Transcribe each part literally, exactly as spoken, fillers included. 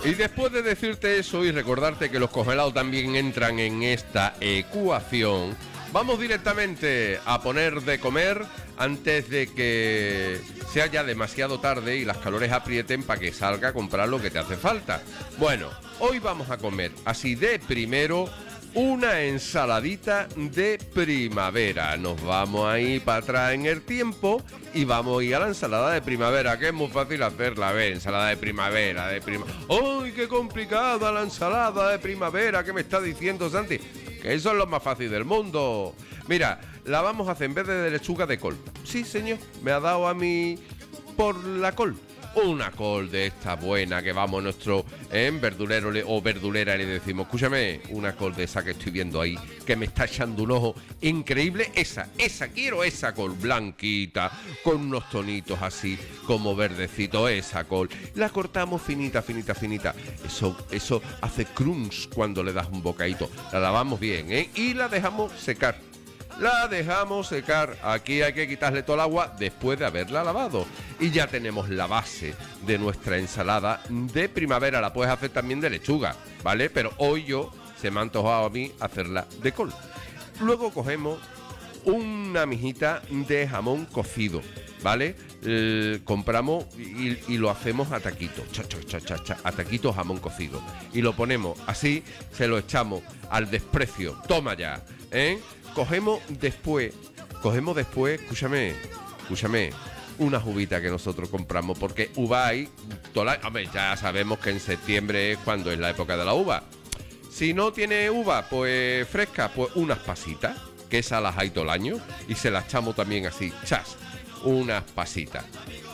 Y después de decirte eso y recordarte que los congelados también entran en esta ecuación, vamos directamente a poner de comer antes de que sea ya demasiado tarde y las calores aprieten para que salga a comprar lo que te hace falta. Bueno, hoy vamos a comer así de primero una ensaladita de primavera. Nos vamos a ir para atrás en el tiempo y vamos a ir a la ensalada de primavera, que es muy fácil hacerla. A ver, ensalada de primavera, de primavera. ¡Ay, qué complicada la ensalada de primavera! ¿Qué me está diciendo Santi? Que eso es lo más fácil del mundo. Mira, la vamos a hacer en vez de lechuga de col. Sí, señor, me ha dado a mí por la col. Una col de esta buena que vamos nuestro en verdulero le, o verdulera le decimos, escúchame, una col de esa que estoy viendo ahí, que me está echando un ojo increíble, esa, esa, quiero esa col blanquita, con unos tonitos así como verdecito, esa col. La cortamos finita, finita, finita, eso, eso hace crunch cuando le das un bocadito. La lavamos bien, ¿eh? Y la dejamos secar. La dejamos secar. Aquí hay que quitarle todo el agua después de haberla lavado. Y ya tenemos la base de nuestra ensalada de primavera. La puedes hacer también de lechuga, ¿vale? Pero hoy yo se me ha antojado a mí hacerla de col. Luego cogemos una mijita de jamón cocido, ¿vale? Eh, compramos y, y lo hacemos a taquito, cha, cha, cha, cha, cha, a taquito jamón cocido. Y lo ponemos así, se lo echamos al desprecio. Toma ya, ¿eh? Cogemos después, cogemos después, escúchame, escúchame, unas uvitas que nosotros compramos, porque uva hay, toda la, hombre, ya sabemos que en septiembre es cuando es la época de la uva. Si no tiene uva, pues fresca, pues unas pasitas, que esas las hay todo el año, y se las echamos también así, chas, unas pasitas.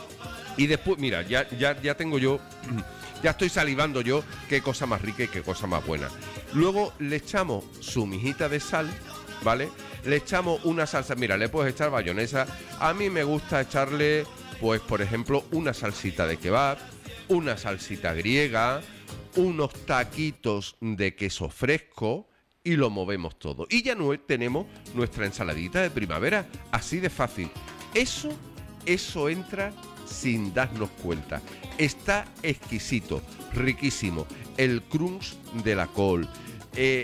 Y después, mira, ya, ya, ya tengo yo, ya estoy salivando yo, qué cosa más rica y qué cosa más buena. Luego le echamos su mijita de sal, ¿vale? Le echamos una salsa, mira, le puedes echar bayonesa. A mí me gusta echarle, pues, por ejemplo, una salsita de kebab, una salsita griega, unos taquitos de queso fresco y lo movemos todo. Y ya no tenemos nuestra ensaladita de primavera, así de fácil. Eso, eso entra sin darnos cuenta. Está exquisito, riquísimo. El crunch de la col. Eh,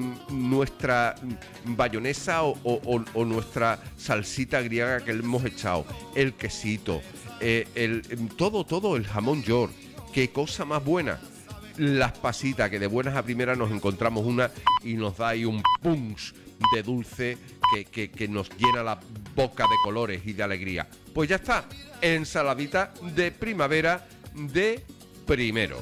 nuestra bayonesa o, o, o nuestra salsita griega que le hemos echado, el quesito, eh, el, todo, todo, el jamón york, qué cosa más buena. Las pasitas, que de buenas a primeras nos encontramos una y nos da ahí un punch de dulce que, que, que nos llena la boca de colores y de alegría. Pues ya está, ensaladita de primavera de primero.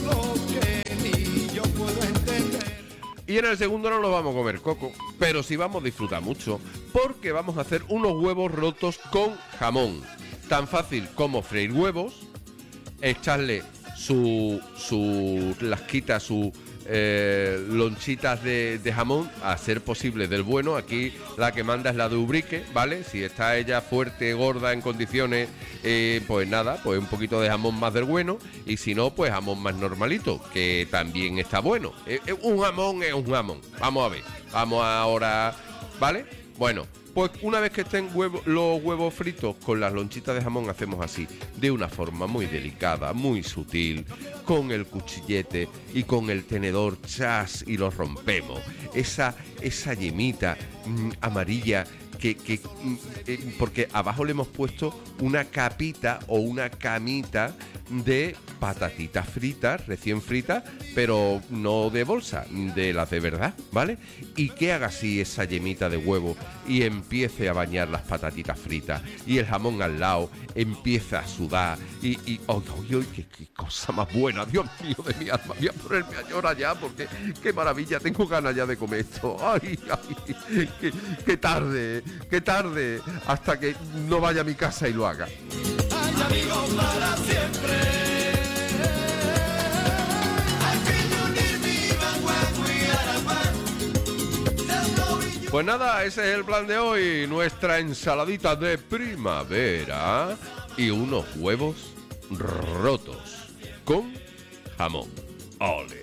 Y en el segundo no lo vamos a comer, Coco, pero sí vamos a disfrutar mucho, porque vamos a hacer unos huevos rotos con jamón. Tan fácil como freír huevos, echarle su, su lasquita, su eh, lonchitas de, de jamón, a ser posible del bueno. Aquí la que manda es la de Ubrique, ¿vale? Si está ella fuerte, gorda, en condiciones, eh, pues nada, pues un poquito de jamón más del bueno, y si no, pues jamón más normalito, que también está bueno. Eh, eh, un jamón es un jamón. Vamos a ver, vamos ahora, ¿vale? Bueno, pues una vez que estén huevo, los huevos fritos con las lonchitas de jamón, hacemos así, de una forma muy delicada, muy sutil, con el cuchillete y con el tenedor, chas, y los rompemos. Esa, esa yemita mmm, amarilla, que, que mmm, eh, porque abajo le hemos puesto una capita o una camita de patatitas fritas, recién fritas, pero no de bolsa, de las de verdad, ¿vale? Y que haga así esa yemita de huevo y empiece a bañar las patatitas fritas y el jamón al lado empieza a sudar y, y ¡ay, ay, ay! Qué, qué cosa más buena! Dios mío de mi alma, voy a ponerme a llorar ya porque qué maravilla, tengo ganas ya de comer esto. ¡Ay, ay! ¡Qué, qué tarde! ¡Qué tarde! Hasta que no vaya a mi casa y lo haga. Ay, amigos para siempre. Pues nada, ese es el plan de hoy, nuestra ensaladita de primavera y unos huevos rotos con jamón. ¡Ole!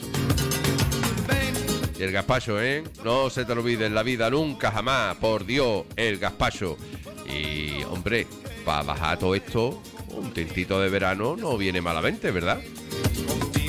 Y el gazpacho, ¿eh? No se te olvide en la vida nunca, jamás, por Dios, el gazpacho. Y, hombre, para bajar todo esto, un tintito de verano no viene malamente, ¿verdad?